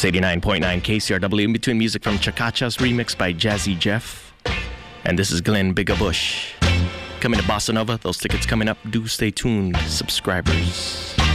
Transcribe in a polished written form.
It's 89.9 KCRW. In between music from Chakachas, remixed by Jazzy Jeff. And this is Glenn Bigabush. Coming to Bossa Nova. Those tickets coming up. Do stay tuned, subscribers.